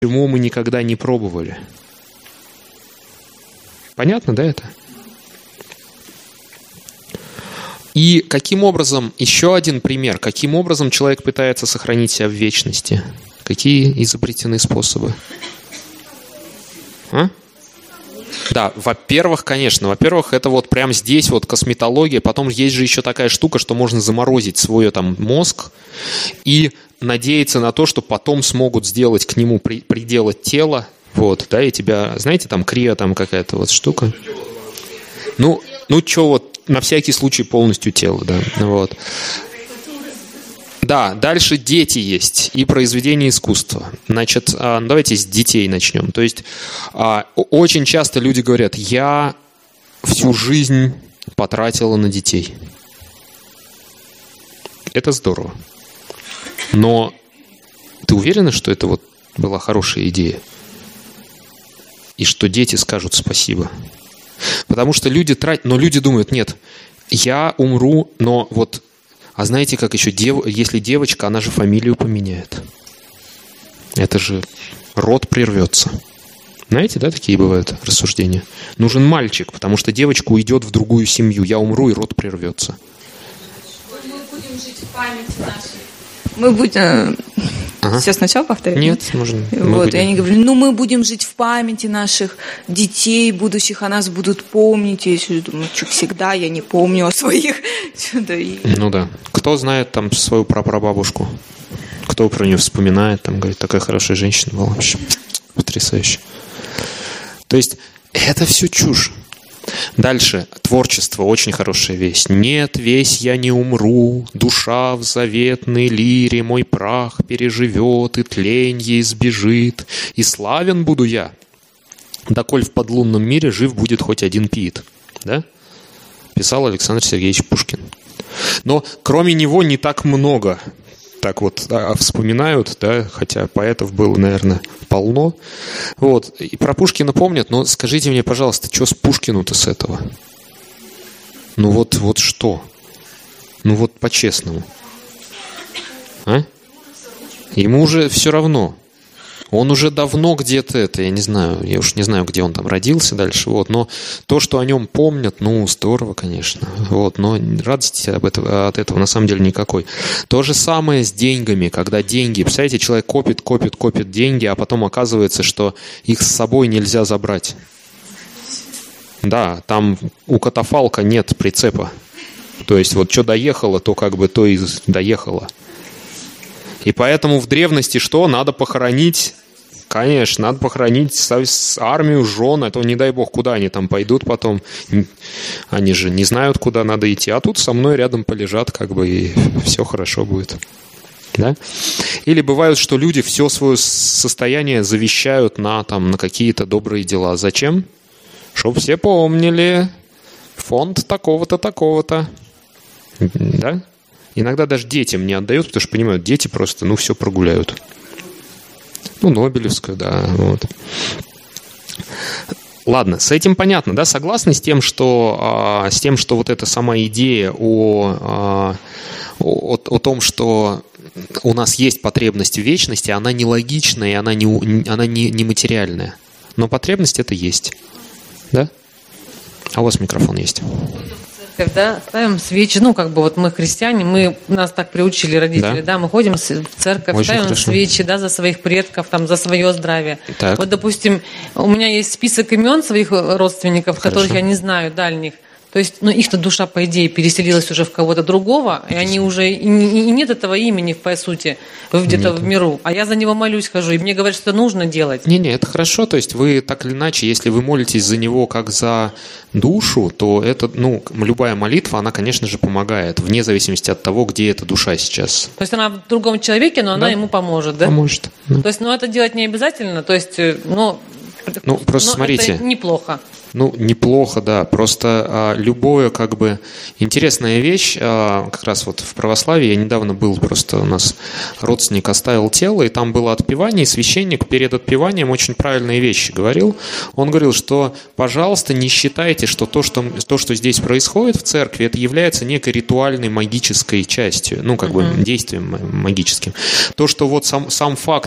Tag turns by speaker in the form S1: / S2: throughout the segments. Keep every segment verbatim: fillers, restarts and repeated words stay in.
S1: почему мы никогда не пробовали. Понятно, да, это? И каким образом, еще один пример, каким образом человек пытается сохранить себя в вечности? Какие изобретены способы? А? Да, во-первых, конечно, во-первых, это вот прямо здесь вот косметология, потом есть же еще такая штука, что можно заморозить свой там мозг и надеяться на то, что потом смогут сделать к нему, при, приделать тело, вот, да, и тебя, знаете, там крио, там какая-то вот штука. Ну, ну что вот, на всякий случай полностью тело, да, вот. Да, дальше дети есть и произведения искусства. Значит, давайте с детей начнем. То есть очень часто люди говорят: я всю жизнь потратила на детей. Это здорово. Но ты уверена, что это вот была хорошая идея? И что дети скажут спасибо? Потому что люди тратят, но люди думают: нет, я умру, но вот... А знаете, как еще, дев... если девочка, она же фамилию поменяет. Это же род прервется. Знаете, да, такие бывают рассуждения? Нужен мальчик, потому что девочка уйдет в другую семью. Я умру, и род прервется.
S2: Мы будем жить в памяти нашей. Мы будем... Ага. Все сначала повторять?
S1: Нет, можно.
S2: Вот, будем... и они говорили: ну, мы будем жить в памяти наших детей будущих, о нас будут помнить. Я еще думаю, что всегда я не помню о своих.
S1: Ну да. Кто знает там свою прапрабабушку? Кто про нее вспоминает? Там говорит: такая хорошая женщина была вообще. Потрясающе. То есть это все чушь. Дальше. Творчество. Очень хорошая вещь. Нет, весь я не умру, душа в заветной лире мой прах переживет, и тленье избежит, и славен буду я, доколь в подлунном мире жив будет хоть один пиит. Да? Писал Александр Сергеевич Пушкин. Но кроме него не так много. Так вот а, вспоминают, да, хотя поэтов было, наверное, полно. Вот. И про Пушкина помнят, но скажите мне, пожалуйста, что с Пушкину-то с этого? Ну вот, вот что? Ну вот по-честному. А? Ему уже все равно. Он уже давно где-то это, я не знаю, я уж не знаю, где он там родился дальше, вот, но то, что о нем помнят, ну, здорово, конечно, вот, но радости об этого, от этого на самом деле никакой. То же самое с деньгами, когда деньги, представляете, человек копит, копит, копит деньги, а потом оказывается, что их с собой нельзя забрать. Да, там у катафалка нет прицепа, то есть вот что доехало, то как бы то и доехало. И поэтому в древности что? Надо похоронить, конечно, надо похоронить армию, жен, а то не дай бог, куда они там пойдут потом. Они же не знают, куда надо идти. А тут со мной рядом полежат, как бы, и все хорошо будет. Да? Или бывает, что люди все свое состояние завещают на, там, на какие-то добрые дела. Зачем? Чтоб все помнили. Фонд такого-то, такого-то. Да? Иногда даже детям не отдают, потому что понимают, дети просто, ну, все прогуляют. Ну, Нобелевскую, да, вот. Ладно, с этим понятно, да? Согласны с тем, что, а, с тем, что вот эта сама идея о, а, о, о том, что у нас есть потребность в вечности, она нелогичная, и она не, она не, не материальная. Но потребность это есть. Да? А у вас микрофон есть.
S3: Да, ставим свечи, ну, как бы вот мы христиане, мы, нас так приучили родители, да, да мы ходим в церковь, очень ставим хорошо. Свечи, да, за своих предков, там, за свое здравие. Так. Вот, допустим, у меня есть список имен своих родственников, хорошо. Которых я не знаю, дальних. То есть, ну, их-то душа, по идее, переселилась уже в кого-то другого, и они уже, и, и нет этого имени, по сути, где-то в миру. А я за него молюсь, хожу, и мне говорят, что нужно делать.
S1: Не-не, это хорошо, то есть вы так или иначе, если вы молитесь за него как за душу, то это, ну, любая молитва, она, конечно же, помогает, вне зависимости от того, где эта душа сейчас.
S3: То есть она в другом человеке, но да? Она ему поможет, да?
S1: Поможет. Да.
S3: То есть, ну, это делать не обязательно, то есть, ну,
S1: ну просто
S3: но
S1: смотрите.
S3: Это неплохо.
S1: Ну, неплохо, да. Просто а, любое, как бы, интересная вещь, а, как раз вот в православии, я недавно был, просто у нас родственник оставил тело, и там было отпевание, и священник перед отпеванием очень правильные вещи говорил. Он говорил, что, пожалуйста, не считайте, что то, что, то, что здесь происходит в церкви, это является некой ритуальной магической частью, ну, как uh-huh. бы, действием магическим. То, что вот сам, сам факт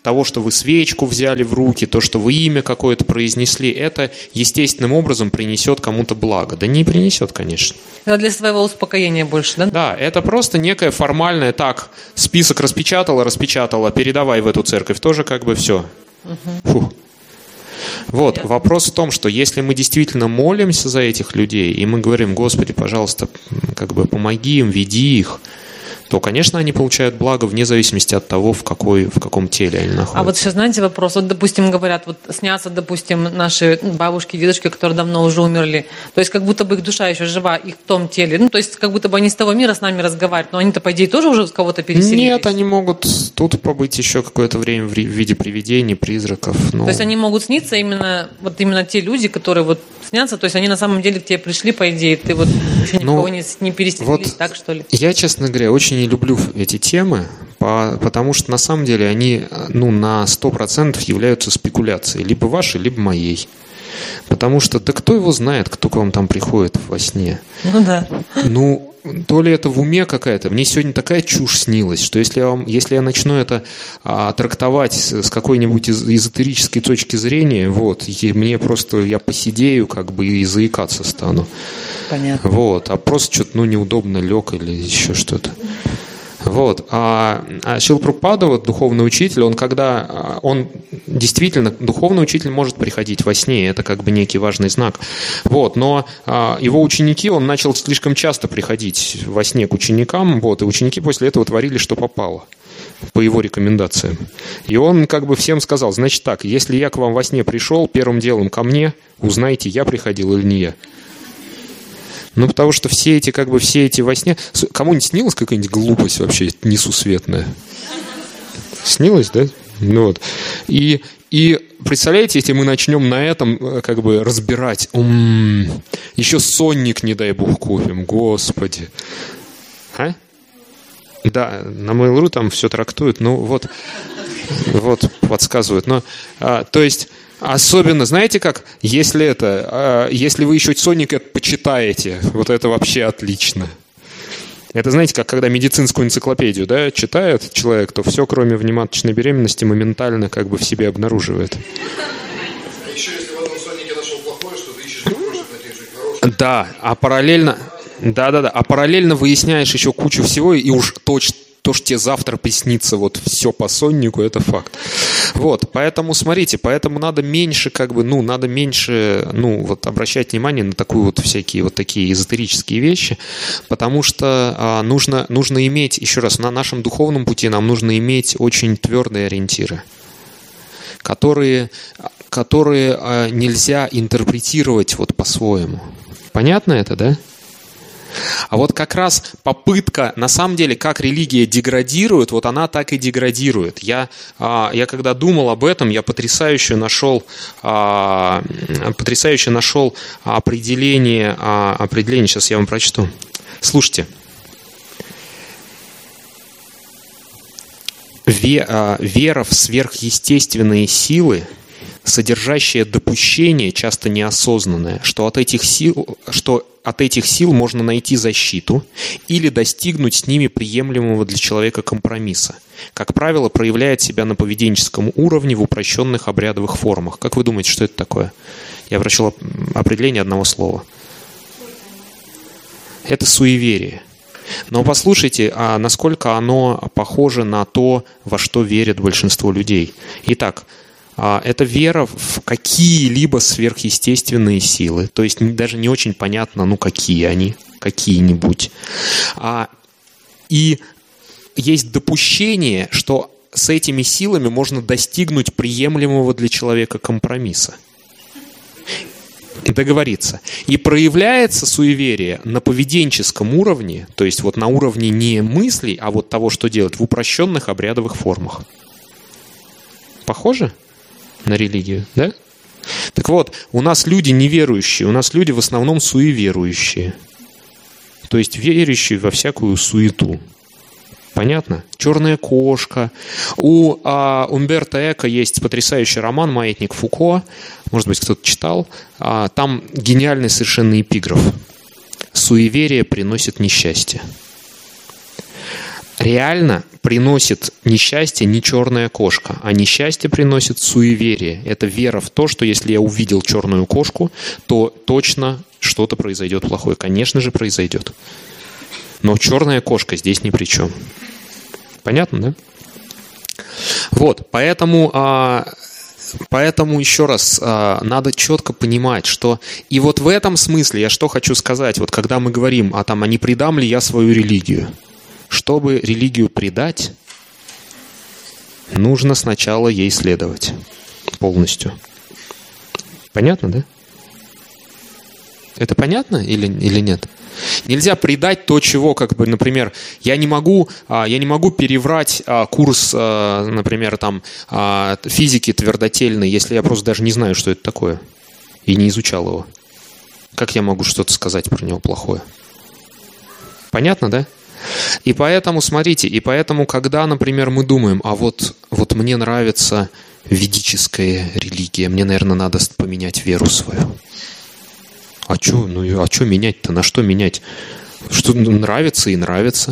S1: того, что вы свечку взяли в руки, то, что вы имя какое-то произнесли, это естественным образом принесет кому-то благо. Да не принесет, конечно.
S3: Это для своего успокоения больше, да?
S1: Да, это просто некое формальное, так, список распечатала, распечатала, передавай в эту церковь, тоже как бы все. Угу. Фух. Вот, вопрос в том, что если мы действительно молимся за этих людей, и мы говорим: Господи, пожалуйста, как бы помоги им, веди их, то, конечно, они получают благо вне зависимости от того, в, какой, в каком теле они находятся.
S3: А вот сейчас, знаете, вопрос. Вот, допустим, говорят, вот снятся, допустим, наши бабушки, дедушки, которые давно уже умерли. То есть, как будто бы их душа еще жива, их в том теле. Ну, то есть, как будто бы они с того мира с нами разговаривают. Но они-то, по идее, тоже уже с кого-то переселились.
S1: Нет, они могут тут побыть еще какое-то время в виде привидений, призраков. Но...
S3: То есть, они могут сниться именно, вот именно те люди, которые вот снятся. То есть, они на самом деле к тебе пришли, по идее. Ты вот еще никого ну, не, не переселились, вот так, что ли?
S1: Я, честно говоря, очень не люблю эти темы, по, потому что на самом деле они ну, на сто процентов являются спекуляцией. Либо вашей, либо моей. Потому что, да кто его знает, кто к вам там приходит во сне.
S3: Ну да.
S1: Ну, то ли это в уме какая-то. Мне сегодня такая чушь снилась, что если я, вам, если я начну это а, трактовать с какой-нибудь эзотерической точки зрения, вот, и мне просто, я посидею как бы и заикаться стану.
S3: Понятно.
S1: Вот, а просто что-то ну, неудобно лег или еще что-то. Вот. А, а Шрила Прабхупада, вот, духовный учитель, он когда, он действительно, духовный учитель может приходить во сне, это как бы некий важный знак. Вот. Но а, его ученики, он начал слишком часто приходить во сне к ученикам, вот, и ученики после этого творили, что попало, по его рекомендациям. И он как бы всем сказал: значит так, если я к вам во сне пришел, первым делом ко мне, узнайте, я приходил или не я. Ну, потому что все эти, как бы, все эти во сне... Кому-нибудь снилась какая-нибудь глупость вообще несусветная? Снилась, да? Ну, вот. И, и представляете, если мы начнем на этом, как бы, разбирать... М-м, еще сонник, не дай бог, купим. Господи. А? Да, на Mail.ru там все трактуют. Ну, вот, вот подсказывают. Но, а, то есть... Особенно, знаете как, если это, если вы еще сонника почитаете, вот это вообще отлично. Это, знаете, как когда медицинскую энциклопедию, да, читает человек, то все, кроме внематочной беременности, моментально как бы в себе обнаруживает.
S4: Еще если в одном соннике нашел плохое, что ты ищешь плохое, чтобы найти что-то хорошее.
S1: Да, а параллельно, да-да-да, а параллельно выясняешь еще кучу всего, и уж точно то, что тебе завтра приснится вот все по соннику, это факт. Вот, поэтому, смотрите, поэтому надо меньше, как бы, ну, надо меньше, ну, вот, обращать внимание на такую вот всякие вот такие эзотерические вещи, потому что а, нужно, нужно иметь, еще раз, на нашем духовном пути нам нужно иметь очень твердые ориентиры, которые, которые а, нельзя интерпретировать вот по-своему. Понятно это, да? А вот как раз попытка, на самом деле, как религия деградирует, вот она так и деградирует. Я, я когда думал об этом, я потрясающе нашел, потрясающе нашел определение, определение, сейчас я вам прочту. Слушайте. Вера в сверхъестественные силы, содержащее допущение, часто неосознанное, что от этих сил, что от этих сил можно найти защиту или достигнуть с ними приемлемого для человека компромисса. Как правило, проявляет себя на поведенческом уровне в упрощенных обрядовых формах. Как вы думаете, что это такое? Я прочел определение одного слова. Это суеверие. Но послушайте, а насколько оно похоже на то, во что верят большинство людей. Итак, это вера в какие-либо сверхъестественные силы. То есть даже не очень понятно, ну какие они, какие-нибудь. И есть допущение, что с этими силами можно достигнуть приемлемого для человека компромисса. Договориться. И проявляется суеверие на поведенческом уровне, то есть вот на уровне не мыслей, а вот того, что делать, в упрощенных обрядовых формах. Похоже на религию, да? Так вот, у нас люди неверующие, у нас люди в основном суеверующие. То есть верующие во всякую суету. Понятно? «Черная кошка». У а, Умберто Эко есть потрясающий роман «Маятник Фуко». Может быть, кто-то читал. А, там гениальный совершенно эпиграф. «Суеверие приносит несчастье». реально приносит несчастье не черная кошка, а несчастье приносит суеверие. Это вера в то, что если я увидел черную кошку, то точно что-то произойдет плохое. Конечно же, произойдет. Но черная кошка здесь ни при чем. Понятно, да? Вот, поэтому, а, поэтому еще раз, а, надо четко понимать, что и вот в этом смысле я что хочу сказать, вот когда мы говорим, а там, а не предам ли я свою религию? Чтобы религию предать, нужно сначала ей следовать полностью. Понятно, да? Это понятно или, или нет? Нельзя предать то, чего, как бы, например, я не могу, я не могу переврать курс, например, там, физики твердотельной, если я просто даже не знаю, что это такое, и не изучал его. Как я могу что-то сказать про него плохое? Понятно, да? И поэтому, смотрите, и поэтому, когда, например, мы думаем, а вот, вот мне нравится ведическая религия, мне, наверное, надо поменять веру свою. А что, ну, а что менять-то? На что менять? Что нравится и нравится.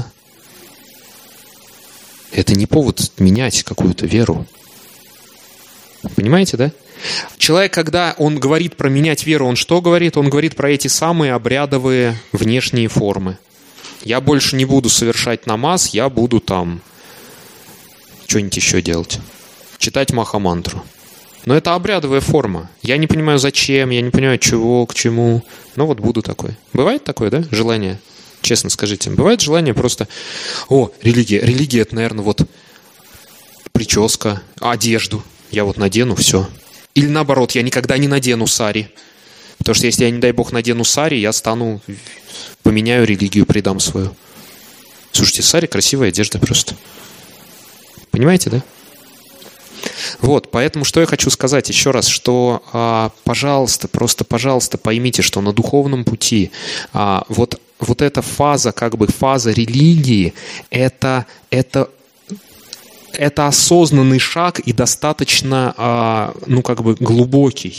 S1: Это не повод менять какую-то веру. Понимаете, да? Человек, когда он говорит про менять веру, он что говорит? Он говорит про эти самые обрядовые внешние формы. Я больше не буду совершать намаз, я буду там что-нибудь еще делать. Читать маха-мантру. Но это обрядовая форма. Я не понимаю, зачем, я не понимаю, чего, к чему. Но вот буду такой. Бывает такое, да, желание? Честно скажите. Бывает желание просто... О, религия. Религия — это, наверное, вот прическа, одежду. Я вот надену, все. Или наоборот, я никогда не надену сари. Потому что если я, не дай бог, надену сари, я стану... Поменяю религию, предам свою. Слушайте, сари — красивая одежда просто. Понимаете, да? Вот, поэтому что я хочу сказать еще раз, что, а, пожалуйста, просто, пожалуйста, поймите, что на духовном пути а, вот, вот эта фаза, как бы фаза религии, это, это, это осознанный шаг и достаточно, а, ну, как бы глубокий.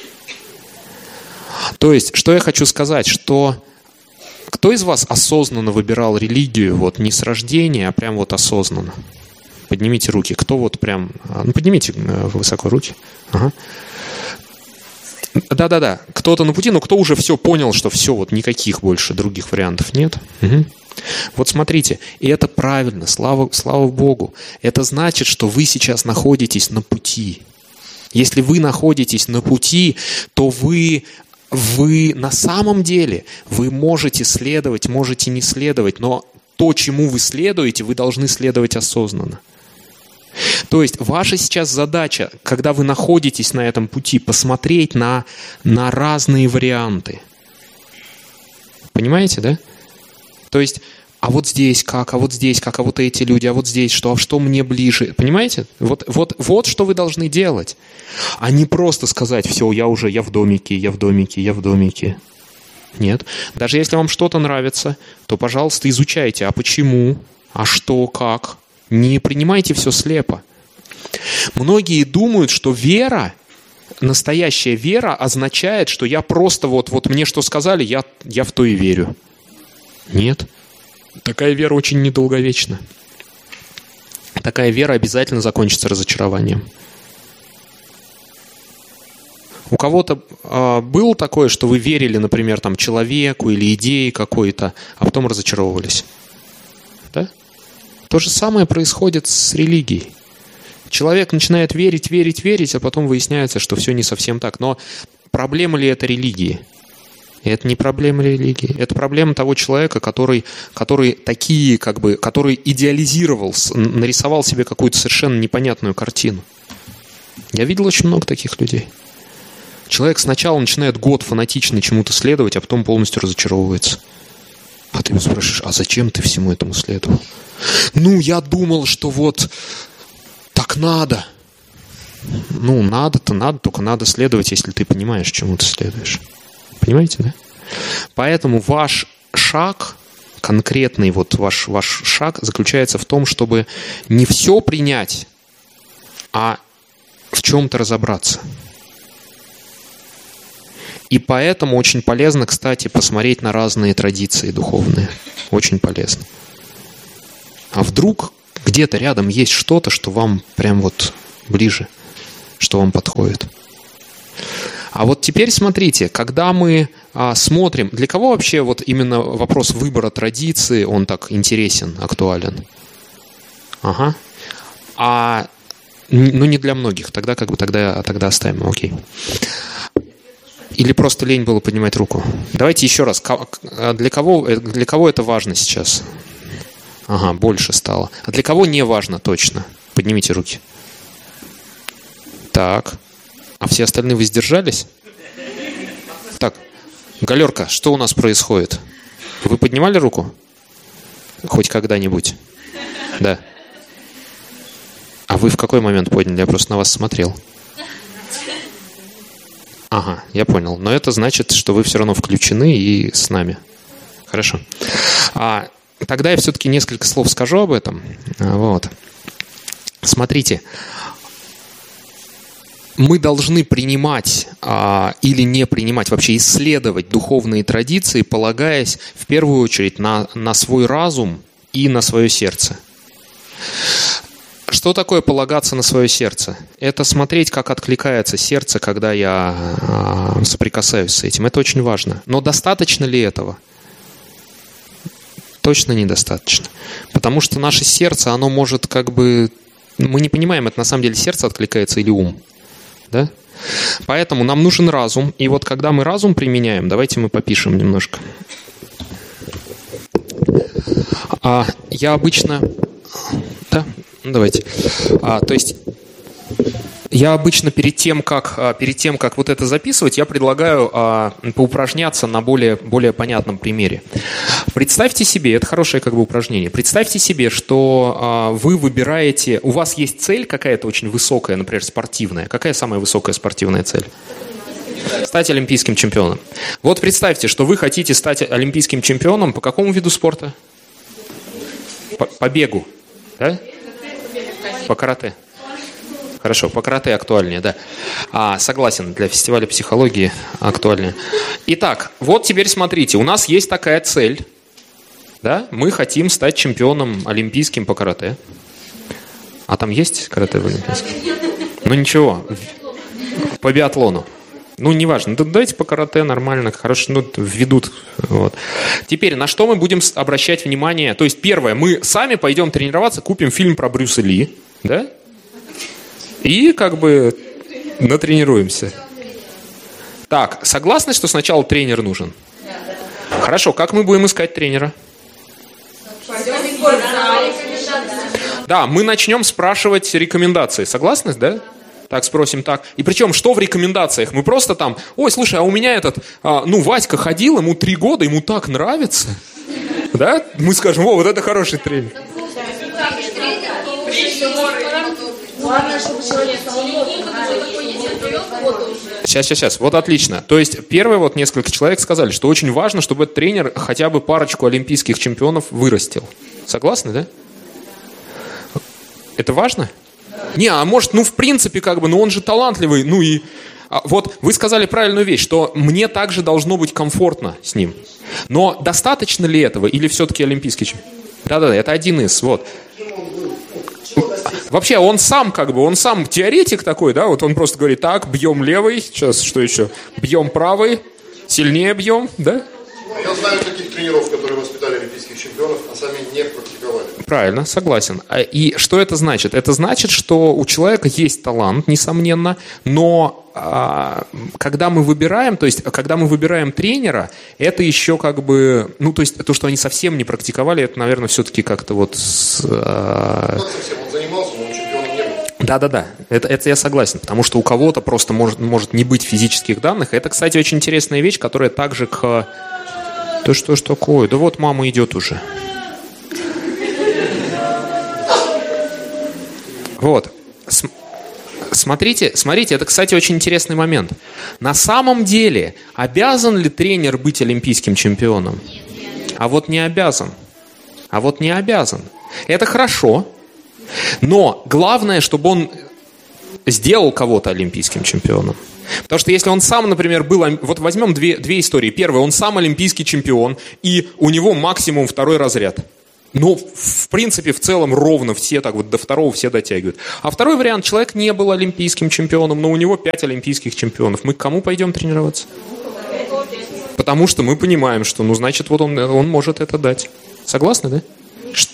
S1: То есть, что я хочу сказать, что кто из вас осознанно выбирал религию, вот не с рождения, а прям вот осознанно? Поднимите руки. Кто вот прям... Ну, поднимите высоко руки. Ага. Да-да-да. Кто-то на пути, но кто уже все понял, что все, вот никаких больше других вариантов нет. Угу. Вот смотрите. И это правильно. Слава, слава Богу. Это значит, что вы сейчас находитесь на пути. Если вы находитесь на пути, то вы... Вы на самом деле, вы можете следовать, можете не следовать, но то, чему вы следуете, вы должны следовать осознанно. То есть ваша сейчас задача, когда вы находитесь на этом пути, посмотреть на, на разные варианты. Понимаете, да? То есть, а вот здесь как, а вот здесь как, а вот эти люди, а вот здесь что, а что мне ближе. Понимаете? Вот, вот, вот что вы должны делать. А не просто сказать, все, я уже, я в домике, я в домике, я в домике. Нет. Даже если вам что-то нравится, то, пожалуйста, изучайте. А почему? А что, как? Не принимайте все слепо. Многие думают, что вера, настоящая вера означает, что я просто вот, вот мне что сказали, я, я в то и верю. Нет. Такая вера очень недолговечна. Такая вера обязательно закончится разочарованием. У кого-то э, было такое, что вы верили, например, там, человеку или идее какой-то, а потом разочаровывались? Да? То же самое происходит с религией. Человек начинает верить, верить, верить, а потом выясняется, что все не совсем так. Но проблема ли это религии? Это не проблема религии. Это проблема того человека, который, который такие, как бы, который идеализировал, нарисовал себе какую-то совершенно непонятную картину. Я видел очень много таких людей. Человек сначала начинает год фанатично чему-то следовать, а потом полностью разочаровывается. А ты его спрашиваешь, а зачем ты всему этому следовал? Ну, я думал, что вот так надо. Ну, надо-то надо, только надо следовать, если ты понимаешь, чему ты следуешь. Понимаете, да? Поэтому ваш шаг, конкретный вот ваш, ваш шаг заключается в том, чтобы не все принять, а в чем-то разобраться. И поэтому очень полезно, кстати, посмотреть на разные традиции духовные. Очень полезно. А вдруг где-то рядом есть что-то, что вам прям вот ближе, что вам подходит. А вот теперь смотрите, когда мы а, смотрим, для кого вообще вот именно вопрос выбора традиции, он так интересен, актуален? Ага. А, ну, не для многих, тогда как бы тогда, тогда оставим, окей. Или просто лень было поднимать руку? Давайте еще раз, для кого, для кого это важно сейчас? Ага, больше стало. А для кого не важно точно? Поднимите руки. Так. А все остальные воздержались? Так, Галерка, что у нас происходит? Вы поднимали руку? Хоть когда-нибудь? Да. А вы в какой момент подняли? Я просто на вас смотрел. Ага, я понял. Но это значит, что вы все равно включены и с нами. Хорошо. А, тогда я все-таки несколько слов скажу об этом. Вот. Смотрите. Мы должны принимать а, или не принимать, вообще исследовать духовные традиции, полагаясь в первую очередь на, на свой разум и на свое сердце. Что такое полагаться на свое сердце? Это смотреть, как откликается сердце, когда я а, соприкасаюсь с этим. Это очень важно. Но достаточно ли этого? Точно недостаточно. Потому что наше сердце, оно может как бы... Мы не понимаем, это на самом деле сердце откликается или ум. Да? Поэтому нам нужен разум. И вот когда мы разум применяем, давайте мы попишем немножко. А, я обычно... Да? Давайте. А, то есть я обычно перед тем, как, перед тем, как вот это записывать, я предлагаю а, поупражняться на более, более понятном примере. Представьте себе, это хорошее как бы упражнение, представьте себе, что а, вы выбираете, у вас есть цель какая-то очень высокая, например, спортивная. Какая самая высокая спортивная цель? Стать олимпийским чемпионом. Вот представьте, что вы хотите стать олимпийским чемпионом по какому виду спорта? По, по бегу, да? По карате. Хорошо, по карате актуальнее, да. А, согласен, для фестиваля психологии актуальнее. Итак, вот теперь смотрите, у нас есть такая цель. Да? Мы хотим стать чемпионом олимпийским по карате. А там есть карате в олимпийском? Ну ничего, по биатлону. Ну, неважно. Да, давайте по карате нормально, хорошо, ну, введут. Вот. Теперь, на что мы будем обращать внимание? То есть, первое, мы сами пойдем тренироваться, купим фильм про Брюса Ли, да? И как бы натренируемся. Так, согласны, что сначала тренер нужен? Хорошо, как мы будем искать тренера? Да, мы начнем спрашивать рекомендации. Согласны, да? Так, спросим так. И причем, что в рекомендациях? Мы просто там, ой, слушай, а у меня этот, а, ну, Вадька ходил, ему три года, ему так нравится. Да? Мы скажем, о, вот это хороший тренер. Сейчас, сейчас, сейчас. Вот отлично. То есть, первые вот несколько человек сказали, что очень важно, чтобы этот тренер хотя бы парочку олимпийских чемпионов вырастил. Согласны, да? Это важно? Не, а может, ну, в принципе, как бы, ну, он же талантливый, ну, и... А, вот, вы сказали правильную вещь, что мне также должно быть комфортно с ним. Но достаточно ли этого, или все-таки олимпийский чемпион? Да-да-да, это один из, вот. Вообще, он сам, как бы, он сам теоретик такой, да, вот он просто говорит, так, бьем левый, сейчас, что еще? Бьем правый, сильнее бьем, да?
S4: Я знаю таких тренеров, которые воспитали олимпийских чемпионов, а сами не практиковали.
S1: Правильно, согласен. И что это значит? Это значит, что у человека есть талант, несомненно, но а, когда мы выбираем, то есть когда мы выбираем тренера, это еще как бы, ну то есть то, что они совсем не практиковали, это, наверное, все-таки как-то вот... С, а...
S4: Ну, совсем он занимался, но он чемпионом не был.
S1: Да-да-да, это, это я согласен, потому что у кого-то просто может, может не быть физических данных. Это, кстати, очень интересная вещь, которая также к... Да что ж такое? Да вот мама идет уже. Вот. С- смотрите, смотрите, это, кстати, очень интересный момент. На самом деле, обязан ли тренер быть олимпийским чемпионом? А вот не обязан. А вот не обязан. Это хорошо. Но главное, чтобы он сделал кого-то олимпийским чемпионом. Потому что если он сам, например, был... Вот возьмем две, две истории. Первая, он сам олимпийский чемпион, и у него максимум второй разряд. Но, в принципе, в целом ровно все так вот до второго все дотягивают. А второй вариант, человек не был олимпийским чемпионом, но у него пять олимпийских чемпионов. Мы к кому пойдем тренироваться? Потому что мы понимаем, что, ну, значит, вот он, он может это дать. Согласны, да? Ш...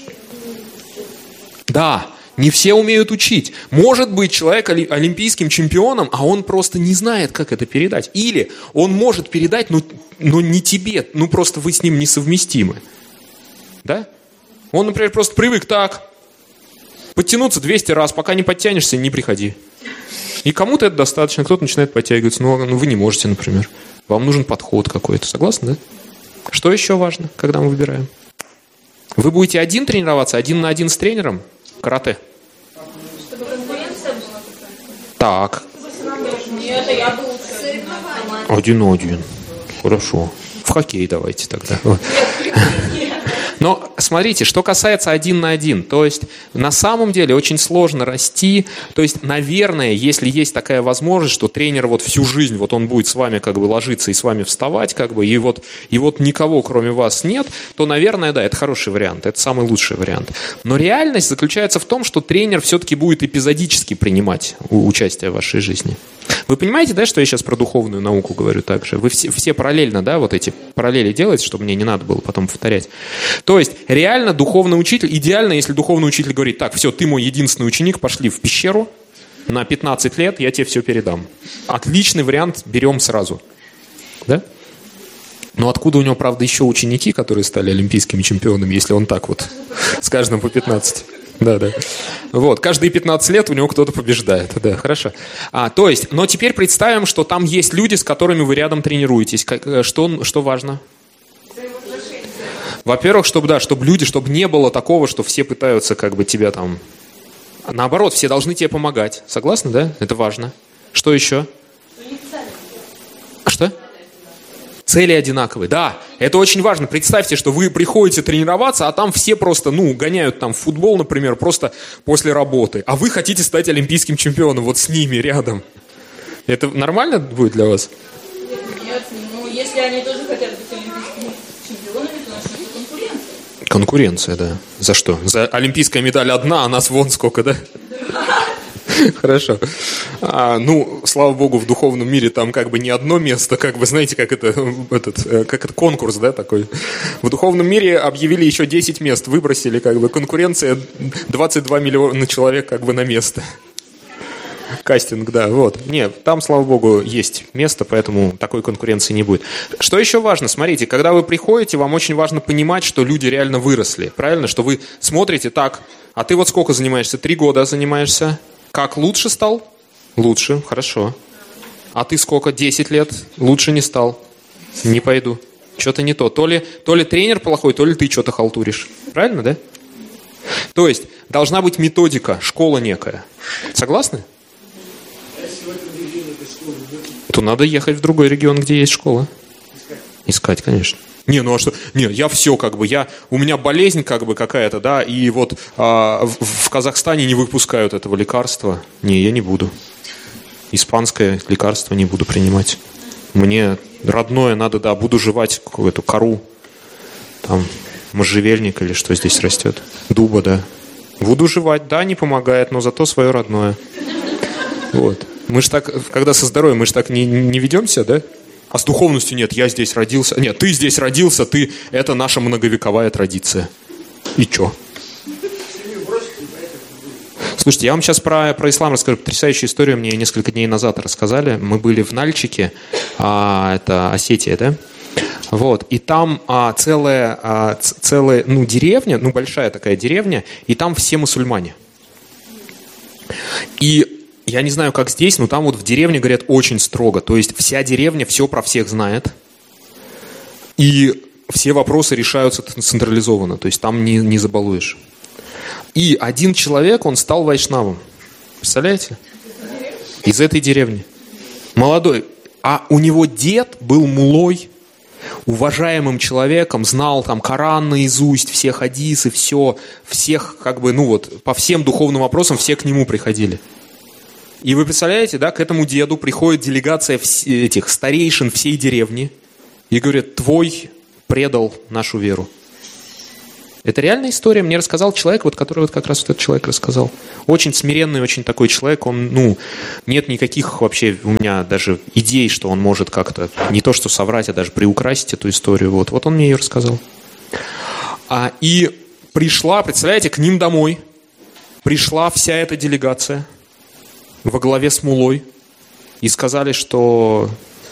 S1: Да, не все умеют учить. Может быть человек олимпийским чемпионом, а он просто не знает, как это передать. Или он может передать, но, но не тебе, ну просто вы с ним несовместимы. Да? Он, например, просто привык так, подтянуться двести раз, пока не подтянешься, не приходи. И кому-то это достаточно, кто-то начинает подтягиваться, но ну, вы не можете, например. Вам нужен подход какой-то. Согласны, да? Что еще важно, когда мы выбираем? Вы будете один тренироваться, один на один с тренером? Карате.
S2: Чтобы конкуренция была какая-то?
S1: Так.
S2: Нет, я бы лучше.
S1: Один на один. Хорошо. В хоккей давайте тогда. Но смотрите, что касается один на один, то есть на самом деле очень сложно расти, то есть, наверное, если есть такая возможность, что тренер вот всю жизнь, вот он будет с вами как бы ложиться и с вами вставать, как бы, и вот, и вот никого кроме вас нет, то, наверное, да, это хороший вариант, это самый лучший вариант. Но реальность заключается в том, что тренер все-таки будет эпизодически принимать участие в вашей жизни. Вы понимаете, да, что я сейчас про духовную науку говорю также? Вы все, все параллельно, да, вот эти параллели делаете, чтобы мне не надо было потом повторять. То есть, реально духовный учитель, идеально, если духовный учитель говорит, так, все, ты мой единственный ученик, пошли в пещеру, на пятнадцать лет я тебе все передам. Отличный вариант, берем сразу. Да? Но откуда у него, правда, еще ученики, которые стали олимпийскими чемпионами, если он так вот, с каждым по пятнадцать? Да, да. Вот, каждые пятнадцать лет у него кто-то побеждает. Да, хорошо. А, то есть, но теперь представим, что там есть люди, с которыми вы рядом тренируетесь. Как, что, что важно? Во-первых, чтобы, да, чтобы люди, чтобы не было такого, что все пытаются как бы тебя там... Наоборот, все должны тебе помогать. Согласны, да? Это важно. Что еще? Что? Цели одинаковые. Да, это очень важно. Представьте, что вы приходите тренироваться, а там все просто, ну, гоняют там в футбол, например, просто после работы. А вы хотите стать олимпийским чемпионом вот с ними рядом. Это нормально будет для вас?
S2: Нет, ну, если они тоже хотят быть олимпийскими чемпионами, то наша конкуренция.
S1: Конкуренция, да. За что? За олимпийская медаль одна, а нас вон сколько, да? Хорошо. А, ну, слава богу, в духовном мире там как бы не одно место, как бы, знаете, как это, этот, как это конкурс, да, такой. В духовном мире объявили еще десять мест, выбросили, как бы, конкуренция двадцать два миллиона человек, как бы, на место. Кастинг, да, вот. Нет, там, слава богу, есть место, поэтому такой конкуренции не будет. Что еще важно? Смотрите, когда вы приходите, вам очень важно понимать, что люди реально выросли, правильно? Что вы смотрите так, а ты вот сколько занимаешься? Три года занимаешься. Как, лучше стал? Лучше, хорошо. А ты сколько? Десять лет? Лучше не стал. Не пойду. Что-то не то. То ли, то ли тренер плохой, то ли ты что-то халтуришь. Правильно, да? То есть, должна быть методика, школа некая. Согласны? То надо ехать в другой регион, где есть школа. Искать, Искать, конечно. Не, ну а что? Не, я все как бы, я, у меня болезнь как бы какая-то, да, и вот а, в, в Казахстане не выпускают этого лекарства. Не, я не буду. Испанское лекарство не буду принимать. Мне родное надо, да, буду жевать какую-то кору, там, можжевельник или что здесь растет, дуба, да. Буду жевать, да, не помогает, но зато свое родное. Вот. Мы же так, когда со здоровьем, мы же так не, не ведемся, да? А с духовностью нет, я здесь родился. Нет, ты здесь родился, ты, это наша многовековая традиция. И чё? Слушайте, я вам сейчас про, про ислам расскажу. Потрясающую историю мне несколько дней назад рассказали. Мы были в Нальчике, а, это Осетия, да? Вот, и там а, целая, а, целая, ну, деревня, ну, большая такая деревня, и там все мусульмане. И я не знаю, как здесь, но там вот в деревне, говорят, очень строго. То есть вся деревня все про всех знает. И все вопросы решаются централизованно. То есть там не, не забалуешь. И один человек, он стал вайшнавом. Представляете? Из этой деревни. Молодой. А у него дед был мулой, уважаемым человеком, знал там Коран наизусть, все хадисы, все, всех как бы, ну вот, по всем духовным вопросам все к нему приходили. И вы представляете, да, к этому деду приходит делегация этих старейшин всей деревни и говорит, твой предал нашу веру. Это реальная история. Мне рассказал человек, вот, который вот как раз вот этот человек рассказал. Очень смиренный, очень такой человек. Он, ну, нет никаких вообще у меня даже идей, что он может как-то не то что соврать, а даже приукрасить эту историю. Вот, вот он мне ее рассказал. А, и пришла, представляете, к ним домой пришла вся эта делегация во главе с мулой и сказали, что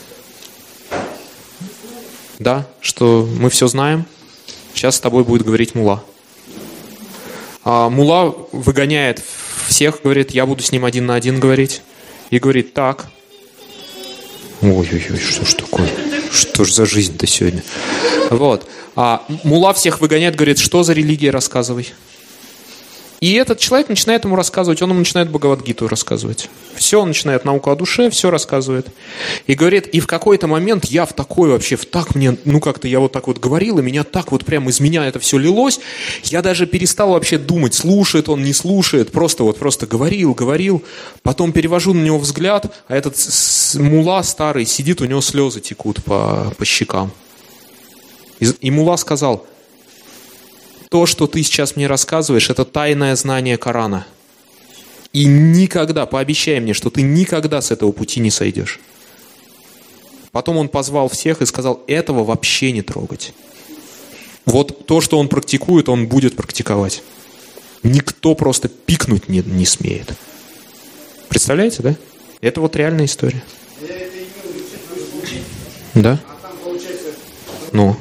S1: да, что мы все знаем. Сейчас с тобой будет говорить мула. А мула выгоняет всех, говорит, я буду с ним один на один говорить. И говорит, так. Ой-ой-ой, что ж такое? Что ж за жизнь-то сегодня? Вот. А мула всех выгоняет, говорит, что за религия, рассказывай. И этот человек начинает ему рассказывать, он ему начинает Бхагавад-гиту рассказывать. Все, он начинает науку о душе, все рассказывает. И говорит, и в какой-то момент я в такой вообще, в так мне, ну как-то я вот так вот говорил, и меня так вот прямо из меня это все лилось, я даже перестал вообще думать, слушает он, не слушает, просто вот просто говорил, говорил, потом перевожу на него взгляд, а этот мула старый сидит, у него слезы текут по, по щекам. И, и мула сказал, то, что ты сейчас мне рассказываешь, это тайное знание Корана. И никогда, пообещай мне, что ты никогда с этого пути не сойдешь. Потом он позвал всех и сказал, этого вообще не трогать. Вот то, что он практикует, он будет практиковать. Никто просто пикнуть не, не смеет. Представляете, да? Это вот реальная история. Да? Ну?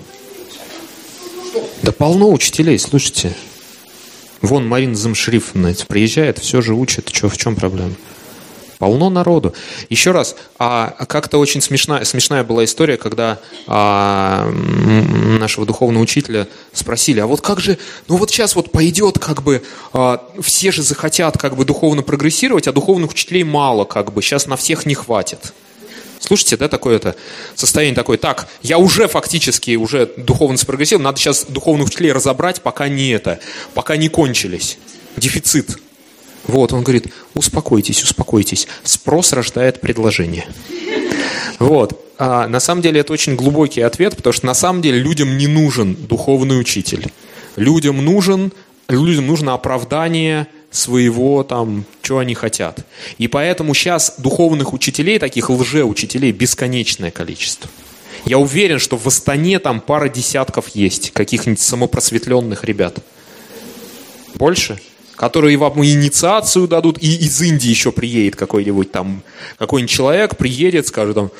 S1: Да полно учителей, слушайте. Вон Марина Замшриф приезжает, все же учит. Че, в чем проблема? Полно народу. Еще раз, а как-то очень смешная, смешная была история, когда а, нашего духовного учителя спросили, а вот как же, ну вот сейчас вот пойдет, как бы, а, все же захотят как бы духовно прогрессировать, а духовных учителей мало, как бы, сейчас на всех не хватит. Слушайте, да, такое-то состояние такое, так, я уже фактически уже духовно спрогрессировал, надо сейчас духовных учителей разобрать, пока не это, пока не кончились. Дефицит. Вот, он говорит, успокойтесь, успокойтесь, спрос рождает предложение. Вот, а на самом деле это очень глубокий ответ, потому что на самом деле людям не нужен духовный учитель. Людям нужен, людям нужно оправдание своего там, что они хотят. И поэтому сейчас духовных учителей, таких лжеучителей, бесконечное количество. Я уверен, что в Астане там пара десятков есть, каких-нибудь самопросветленных ребят. Больше? Которые вам инициацию дадут, и из Индии еще приедет какой-нибудь там, какой-нибудь человек приедет, скажет там,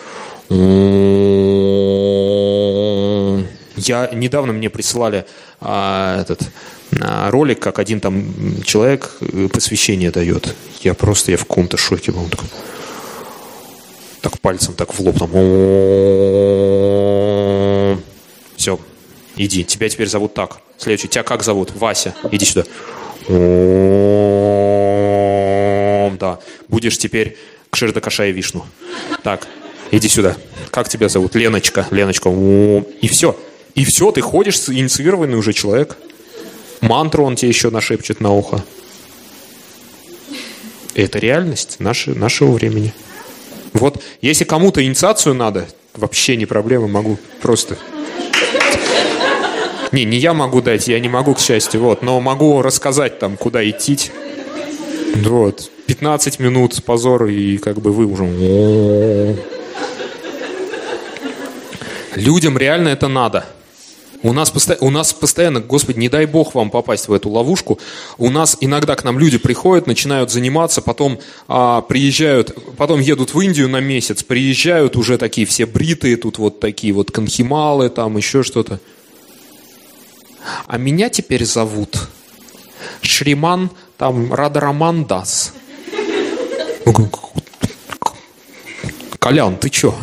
S1: я недавно мне присылали а, этот ролик, как один там человек посвящение дает. Я просто, я в каком-то шоке был. Так, так пальцем так в лоб там. Все, иди, тебя теперь зовут так. Следующий, тебя как зовут? Вася, иди сюда. Да, будешь теперь Кширда Кашай Вишну. Так, иди сюда. Как тебя зовут? Леночка, Леночка. И все. И все, ты ходишь, инициированный уже человек. Мантру он тебе еще нашепчет на ухо. Это реальность нашей, нашего времени. Вот, если кому-то инициацию надо, вообще не проблема, могу просто... Не, не я могу дать, я не могу, к счастью, вот, но могу рассказать там, куда идти. Вот, пятнадцать минут позора, и как бы вы уже... Людям реально это надо. У нас, посто... у нас постоянно, Господи, не дай Бог вам попасть в эту ловушку. У нас иногда к нам люди приходят, начинают заниматься, потом а, приезжают, потом едут в Индию на месяц, приезжают уже такие все бритые, тут вот такие вот канхималы, там еще что-то. А меня теперь зовут Шриман там Радhaраman Das. Колян, ты че?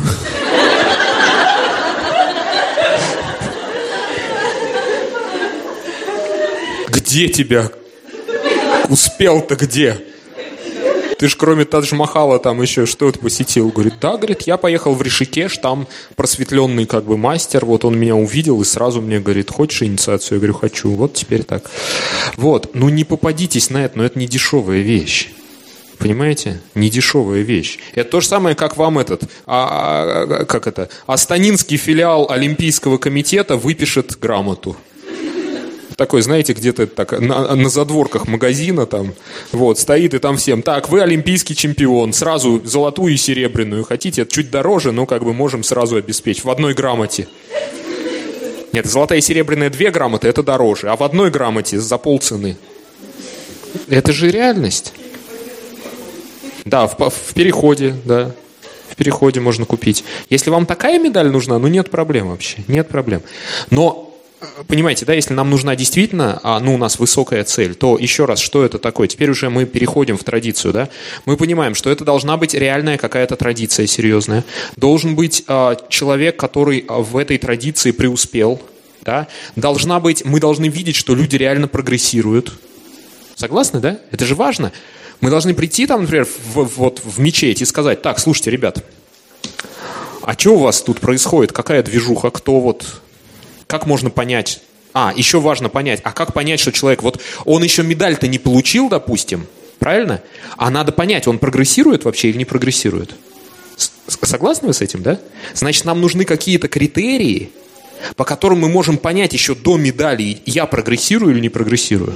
S1: Где тебя? Успел-то где? Ты ж кроме Тадж-Махала там еще что-то посетил. Говорит, да, говорит, я поехал в Ришикеш, там просветленный как бы мастер, вот он меня увидел и сразу мне говорит, хочешь инициацию? Я говорю, хочу, вот теперь так. Вот, ну не попадитесь на это, но это не дешевая вещь. Понимаете? Не дешевая вещь. Это то же самое, как вам этот, а, а, как это, астанинский филиал Олимпийского комитета выпишет грамоту. такой, знаете, где-то так на, на задворках магазина там, вот, стоит и там всем, так, вы олимпийский чемпион, сразу золотую и серебряную, хотите, чуть дороже, но как бы можем сразу обеспечить, в одной грамоте. Нет, золотая и серебряная две грамоты, это дороже, а в одной грамоте за полцены. Это же реальность. Да, в, в переходе, да. В переходе можно купить. Если вам такая медаль нужна, ну нет проблем вообще, нет проблем. Но, понимаете, да, если нам нужна действительно, а, ну, у нас высокая цель, то еще раз, что это такое? Теперь уже мы переходим в традицию, да? Мы понимаем, что это должна быть реальная какая-то традиция серьезная. Должен быть а, человек, который в этой традиции преуспел, да? Должна быть, мы должны видеть, что люди реально прогрессируют. Согласны, да? Это же важно. Мы должны прийти там, например, в, вот, в мечеть и сказать, так, слушайте, ребят, а что у вас тут происходит? Какая движуха? Кто вот... Как можно понять? А, еще важно понять, а как понять, что человек, вот он еще медаль-то не получил, допустим, правильно? А надо понять, он прогрессирует вообще или не прогрессирует? Согласны вы с этим, да? Значит, нам нужны какие-то критерии, по которым мы можем понять еще до медали, я прогрессирую или не прогрессирую.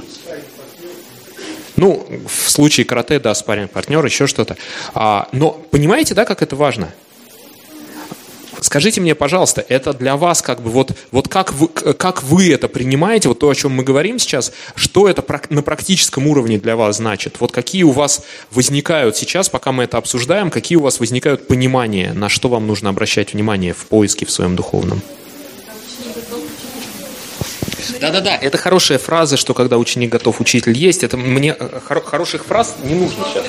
S1: Ну, в случае карате, да, спарринг-партнер, еще что-то. А, но понимаете, да, как это важно? Скажите мне, пожалуйста, это для вас как бы вот, вот как, вы, как вы это принимаете, вот то, о чем мы говорим сейчас, что это на практическом уровне для вас значит? Вот какие у вас возникают сейчас, пока мы это обсуждаем, какие у вас возникают понимания, на что вам нужно обращать внимание в поиске в своем духовном? Да-да-да, это хорошая фраза, что когда ученик готов, учитель есть. Это мне хор- хороших фраз не нужно сейчас.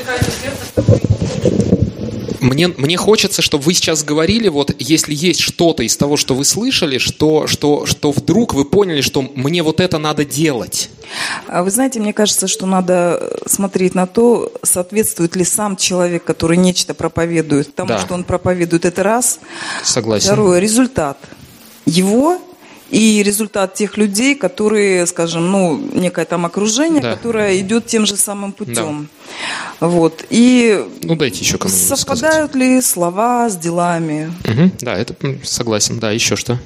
S1: Мне, мне хочется, чтобы вы сейчас говорили, вот если есть что-то из того, что вы слышали, что, что, что вдруг вы поняли, что мне вот это надо делать.
S2: Вы знаете, мне кажется, что надо смотреть на то, соответствует ли сам человек, который нечто проповедует, тому, да. что он проповедует, это раз.
S1: Согласен.
S2: Второе, результат его и результат тех людей, которые, скажем, ну, некое там окружение, да. которое идет тем же самым путем. Да. Вот. И
S1: ну, дайте еще кому-нибудь
S2: совпадают
S1: сказать.
S2: ли слова с делами?
S1: Угу. Да, это согласен. Да, еще что?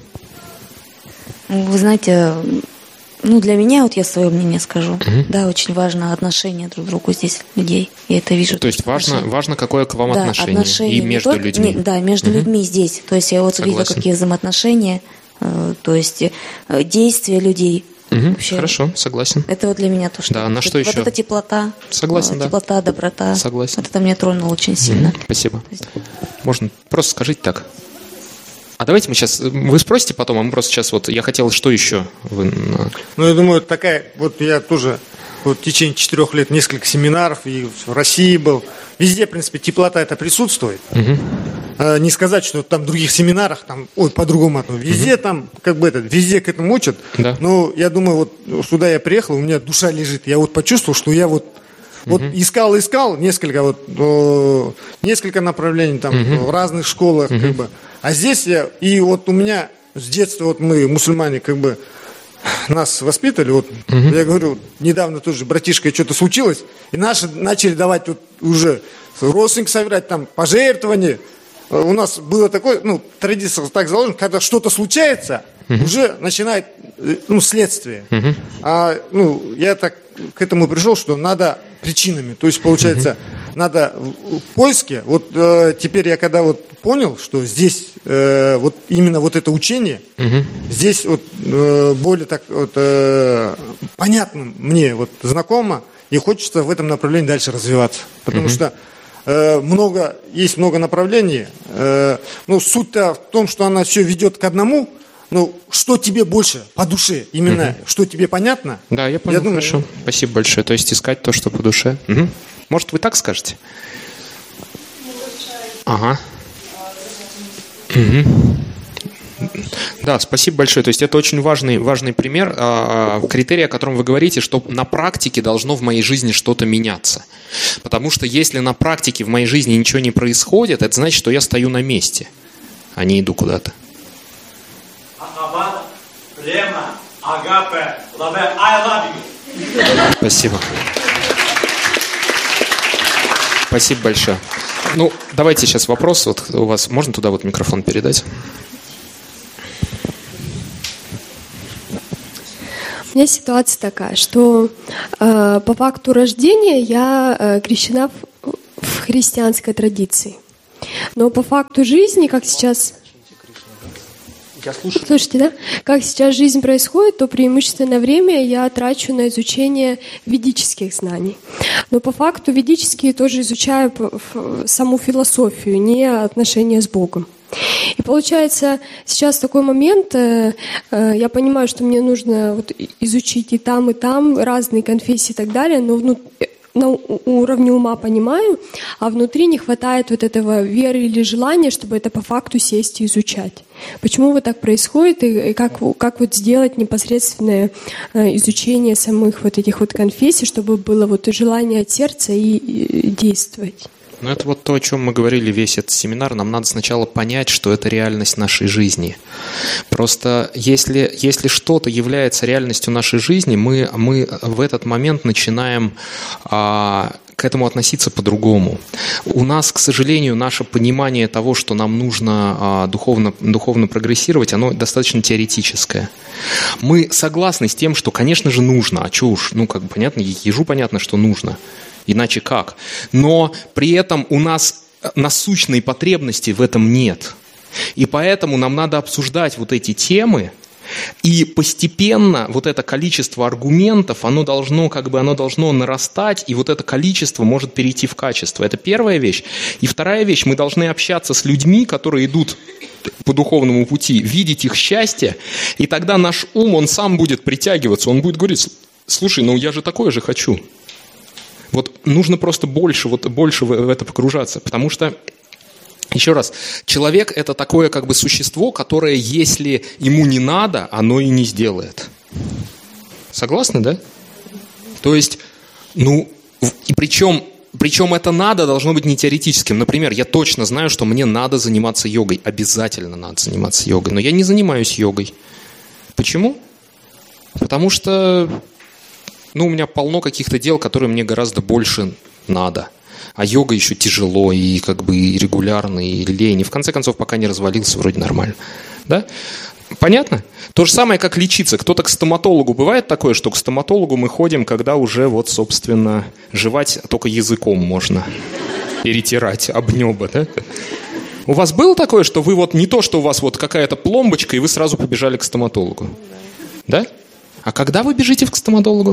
S5: Вы знаете, ну, для меня, вот я свое мнение скажу, угу. да, очень важно отношение друг к другу здесь людей. Я это вижу.
S1: То есть важно, важно, какое к вам
S5: да,
S1: отношение.
S5: отношение.
S1: И между
S5: только,
S1: людьми.
S5: Не, да, между угу. людьми здесь. То есть я вот
S1: Согласен.
S5: видела, какие взаимоотношения, то есть действия людей.
S1: Угу,
S5: вообще,
S1: хорошо, согласен.
S5: Это вот для меня то, что...
S1: Да, на что
S5: вот,
S1: еще?
S5: Вот эта теплота.
S1: Согласен, да.
S5: Теплота, доброта.
S1: Согласен.
S5: Вот это меня тронуло очень сильно.
S1: Угу, спасибо. Можно просто скажите так. А давайте мы сейчас... Вы спросите потом, а мы просто сейчас вот... Я хотел, что еще? Вы...
S6: Ну, я думаю, такая... Вот я тоже вот в течение четырех лет несколько семинаров и в России был. Везде, в принципе, теплота это присутствует. Угу. Не сказать, что там в других семинарах, там, ой, по-другому. Везде угу. там, как бы это, везде к этому учат. Да. Но я думаю, вот сюда я приехал, у меня душа лежит. Я вот почувствовал, что я вот, угу. вот искал, искал несколько вот, о, несколько направлений там угу. в разных школах, угу. как бы. А здесь я, и вот у меня с детства вот мы, мусульмане, как бы, нас воспитали, вот, угу. я говорю, недавно тоже братишкой что-то случилось, и наши начали давать вот уже родственникам собирать там пожертвования. У нас было такое, ну, традиция так заложена, когда что-то случается, uh-huh. уже начинает, ну, следствие. Uh-huh. А, ну, я так к этому пришел, что надо причинами. То есть, получается, uh-huh. надо в поиске. Вот э, теперь я когда вот понял, что здесь э, вот именно вот это учение, uh-huh. здесь вот э, более так вот э, понятно мне, вот знакомо, и хочется в этом направлении дальше развиваться. Потому uh-huh. что много, есть много направлений. Ну, суть-то в том, что она все ведет к одному. Ну, что тебе больше по душе? Именно, угу. что тебе понятно?
S1: Да, я понял, я думаю, хорошо. Спасибо большое. То есть искать то, что по душе. Угу. Может, вы так скажете? Ага. Угу. Да, спасибо большое. То есть это очень важный, важный пример, э, критерий, о котором вы говорите, что на практике должно в моей жизни что-то меняться. Потому что если на практике в моей жизни ничего не происходит, это значит, что я стою на месте, а не иду куда-то. Спасибо. Спасибо большое. Ну, давайте сейчас вопрос. Вот у вас можно туда вот микрофон передать?
S7: У меня ситуация такая, что э, по факту рождения я э, крещена в, в христианской традиции. Но по факту жизни, как сейчас...
S1: Я слушаю.
S7: Слушайте, да? Как сейчас жизнь происходит, то преимущественное время я трачу на изучение ведических знаний. Но по факту ведические тоже изучаю саму философию, не отношения с Богом. И получается, сейчас такой момент, э, э, я понимаю, что мне нужно вот изучить и там, и там разные конфессии и так далее, но внут... на уровне ума понимаю, а внутри не хватает вот этого веры или желания, чтобы это по факту сесть и изучать. Почему вот так происходит и как, как вот сделать непосредственное изучение самых вот этих вот конфессий, чтобы было вот желание от сердца и, и действовать?
S1: Ну, это вот то, о чем мы говорили весь этот семинар. Нам надо сначала понять, что это реальность нашей жизни. Просто если, если что-то является реальностью нашей жизни, мы, мы в этот момент начинаем а, к этому относиться по-другому. У нас, к сожалению, наше понимание того, что нам нужно а, духовно, духовно прогрессировать, оно достаточно теоретическое. Мы согласны с тем, что, конечно же, нужно. А что уж, ну, как бы понятно, ежу понятно, что нужно. Иначе как? Но при этом у нас насущной потребности в этом нет. И поэтому нам надо обсуждать вот эти темы, и постепенно вот это количество аргументов, оно должно, как бы, оно должно нарастать, и вот это количество может перейти в качество. Это первая вещь. И вторая вещь, мы должны общаться с людьми, которые идут по духовному пути, видеть их счастье, и тогда наш ум, он сам будет притягиваться, он будет говорить: слушай, ну я же такое же хочу. Вот нужно просто больше, вот больше в это погружаться, потому что, еще раз, человек – это такое как бы существо, которое, если ему не надо, оно и не сделает. Согласны, да? То есть, ну, и причем, причем это надо должно быть не теоретическим. Например, я точно знаю, что мне надо заниматься йогой, обязательно надо заниматься йогой, но я не занимаюсь йогой. Почему? Потому что... Ну, у меня полно каких-то дел, которые мне гораздо больше надо. А йога еще тяжело, и как бы и регулярно, и лень. И в конце концов, пока не развалился, вроде нормально. Да? Понятно? То же самое, как лечиться. Кто-то к стоматологу. Бывает такое, что к стоматологу мы ходим, когда уже вот, собственно, жевать только языком можно. Перетирать об небо, да? У вас было такое, что вы вот не то, что у вас вот какая-то пломбочка, и вы сразу побежали к стоматологу? Да? А когда вы бежите к стоматологу?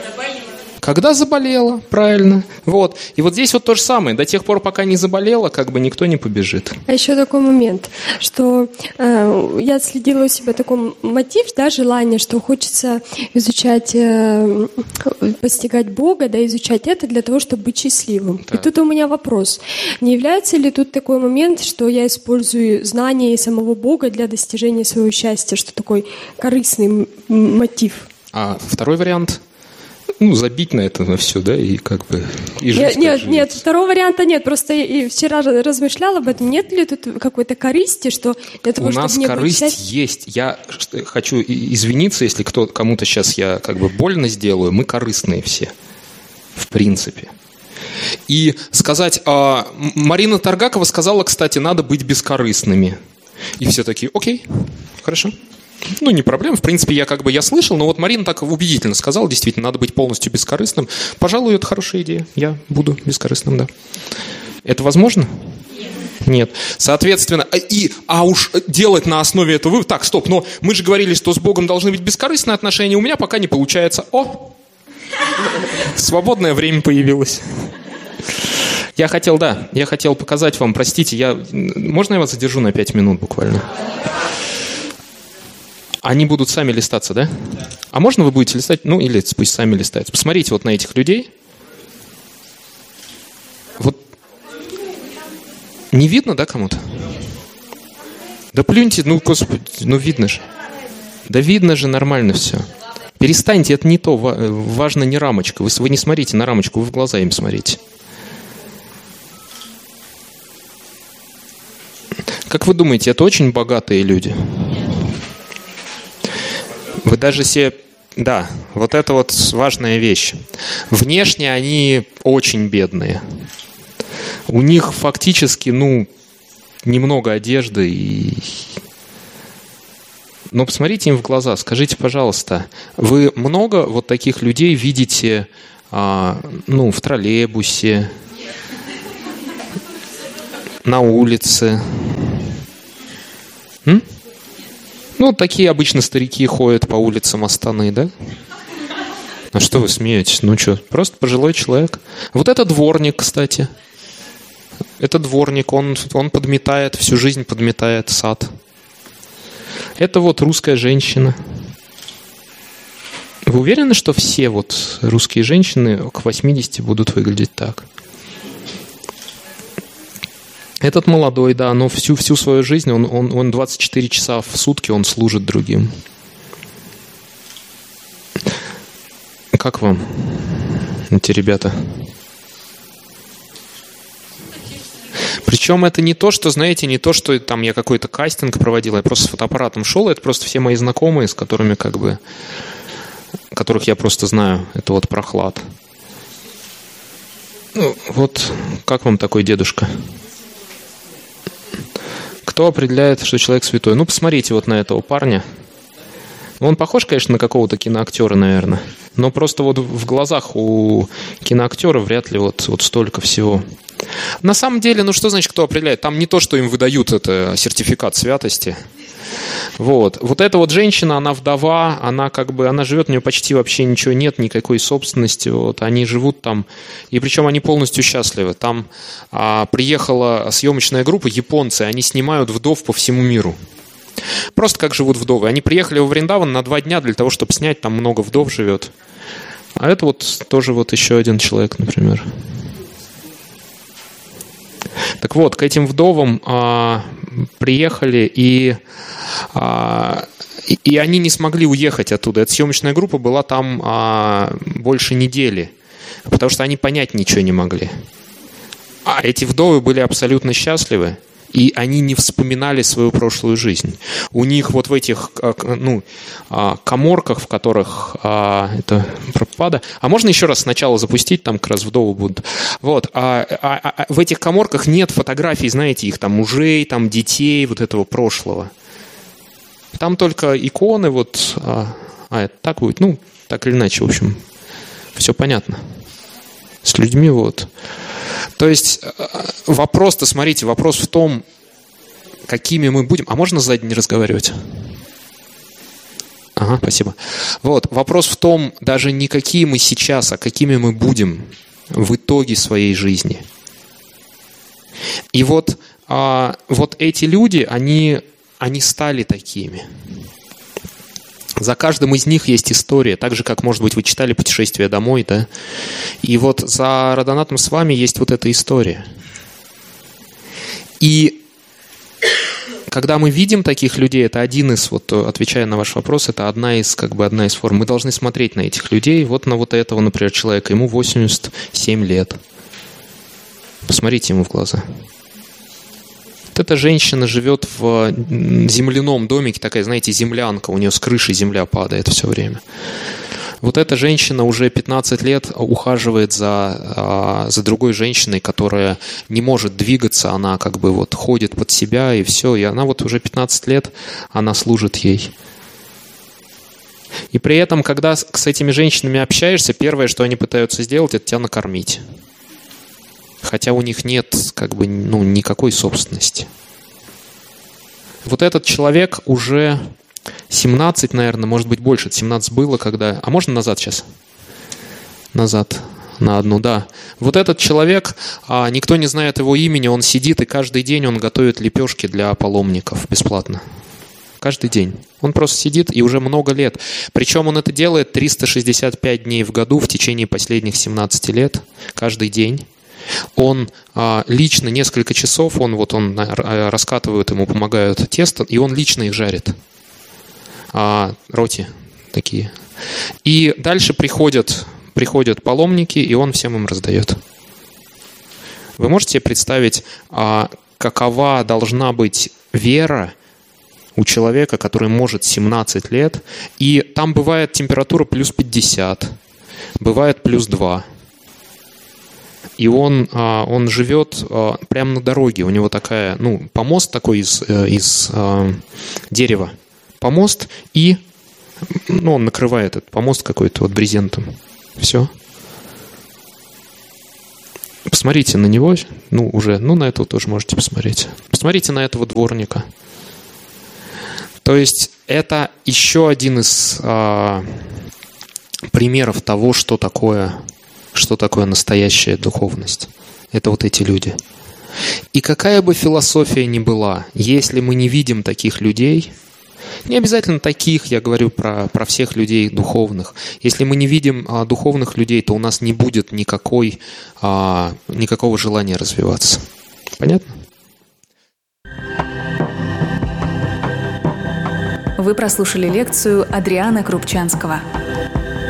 S1: Когда заболела, правильно. Вот. И вот здесь вот то же самое. До тех пор, пока не заболела, как бы никто не побежит.
S7: А еще такой момент, что э, я следила у себя такой мотив, да, желание, что хочется изучать, э, постигать Бога, да, изучать это для того, чтобы быть счастливым. Да. И тут у меня вопрос. Не является ли тут такой момент, что я использую знания самого Бога для достижения своего счастья, что такой корыстный мотив?
S1: А второй вариант? Ну, забить на это, на все, да, и как бы и жить.
S7: Нет, нет, нет, второго варианта нет. Просто и вчера размышляла об этом. Нет ли тут какой-то корысти, что для того,
S1: у нас
S7: чтобы
S1: корысть
S7: быть...
S1: есть. Я хочу извиниться, если кто, кому-то сейчас я как бы больно сделаю. Мы корыстные все, в принципе. И сказать... А, Марина Таргакова сказала, кстати, надо быть бескорыстными. И все такие: окей, хорошо. Ну, не проблема. В принципе, я как бы я слышал, но вот Марина так убедительно сказала, действительно, надо быть полностью бескорыстным. Пожалуй, это хорошая идея. Я буду бескорыстным, да. Это возможно? Нет. Нет. Соответственно, и, а уж делать на основе этого... Так, стоп, но мы же говорили, что с Богом должны быть бескорыстные отношения. У меня пока не получается. О! Свободное время появилось. Я хотел, да, я хотел показать вам, простите, я... Можно я вас задержу на пять минут буквально? Они будут сами листаться, да? А можно вы будете листать? Ну, или пусть сами листаются. Посмотрите вот на этих людей. Вот. Не видно, да, кому-то? Да плюньте, ну, господи, ну видно же. Да видно же, нормально все. Перестаньте, это не то. Важно не рамочка. Вы, вы не смотрите на рамочку, вы в глаза им смотрите. Как вы думаете, это очень богатые люди? Вы даже себе... Да, вот это вот важная вещь. Внешне они очень бедные. У них фактически, ну, немного одежды и... Но посмотрите им в глаза, скажите, пожалуйста, вы много вот таких людей видите, а, ну, в троллейбусе, на улице? М? Ну, такие обычно старики ходят по улицам Астаны, да? А что вы смеетесь? Ну что, просто пожилой человек. Вот это дворник, кстати. Это дворник, он, он подметает, всю жизнь подметает сад. Это вот русская женщина. Вы уверены, что все вот русские женщины к восьмидесяти будут выглядеть так? Этот молодой, да, но всю, всю свою жизнь, он, он, он двадцать четыре часа в сутки он служит другим. Как вам эти ребята? Причем это не то, что, знаете, не то, что там я какой-то кастинг проводил, я просто с фотоаппаратом шел, это просто все мои знакомые, с которыми как бы, которых я просто знаю, это вот Прохлад. Ну, вот как вам такой дедушка? Кто определяет, что человек святой? Ну, посмотрите вот на этого парня. Он похож, конечно, на какого-то киноактера, наверное. Но просто вот в глазах у киноактера вряд ли вот, вот столько всего. На самом деле, ну что значит, кто определяет? Там не то, что им выдают это сертификат святости. Вот. Вот эта вот женщина, она вдова, она как бы, она живет, у нее почти вообще ничего нет, никакой собственности. Вот. Они живут там, и причем они полностью счастливы. Там а, приехала съемочная группа, японцы, они снимают вдов по всему миру. Просто как живут вдовы. Они приехали во Вриндаван на два дня для того, чтобы снять, там много вдов живет. А это вот тоже вот еще один человек, например. Так вот, к этим вдовам а, приехали, и, а, и, и они не смогли уехать оттуда. Эта съемочная группа была там а, больше недели, потому что они понять ничего не могли. А эти вдовы были абсолютно счастливы, и они не вспоминали свою прошлую жизнь. У них вот в этих ну, каморках, в которых а, это Прабхупада. А можно еще раз сначала запустить, там как раз вдовы будут. Вот. А, а, а, в этих каморках нет фотографий, знаете, их там мужей, там детей, вот этого прошлого. Там только иконы, вот. А, а так будет, ну, так или иначе, в общем, все понятно. С людьми вот. То есть вопрос-то, смотрите, вопрос в том, какими мы будем. А можно сзади не разговаривать? Ага, спасибо. Вот, вопрос в том, даже не какие мы сейчас, а какими мы будем в итоге своей жизни. И вот, а, вот эти люди, они, они стали такими. За каждым из них есть история, так же, как, может быть, вы читали «Путешествие домой», да? И вот за Радханатом с вами есть вот эта история. И когда мы видим таких людей, это один из, вот, отвечая на ваш вопрос, это одна из, как бы, одна из форм. Мы должны смотреть на этих людей, вот на вот этого, например, человека, ему восемьдесят семь лет. Посмотрите ему в глаза. Вот эта женщина живет в земляном домике, такая, знаете, землянка, у нее с крыши земля падает все время. Вот эта женщина уже пятнадцать лет ухаживает за, за другой женщиной, которая не может двигаться, она как бы вот ходит под себя и все, и она вот уже пятнадцать лет, она служит ей. И при этом, когда с этими женщинами общаешься, первое, что они пытаются сделать, это тебя накормить. Хотя у них нет как бы, ну, никакой собственности. Вот этот человек уже семнадцать, наверное, может быть больше, семнадцать было, когда... А можно назад сейчас? Назад на одну, да. Вот этот человек, а, никто не знает его имени, он сидит, и каждый день он готовит лепешки для паломников бесплатно. Каждый день. Он просто сидит, и уже много лет. Причем он это делает триста шестьдесят пять дней в году в течение последних семнадцати лет. Каждый день. Он а, лично несколько часов, он, вот он а, раскатывают, ему помогают тесто, и он лично их жарит. А, роти такие. И дальше приходят, приходят паломники, и он всем им раздает. Вы можете себе представить, а, какова должна быть вера у человека, который может семнадцать лет, и там бывает температура плюс пятьдесят, бывает плюс два. И он, он живет прямо на дороге. У него такая, ну, помост такой из, из дерева. помост и, ну, он накрывает этот помост какой-то вот брезентом. Все. Посмотрите на него, ну, уже, ну, на этого тоже можете посмотреть. Посмотрите на этого дворника. То есть это еще один из а, примеров того, что такое, что такое настоящая духовность. Это вот эти люди. И какая бы философия ни была, если мы не видим таких людей, не обязательно таких, я говорю про, про всех людей духовных. Если мы не видим а, духовных людей, то у нас не будет никакой, а, никакого желания развиваться. Понятно?
S8: Вы прослушали лекцию Адриана Крупчанского.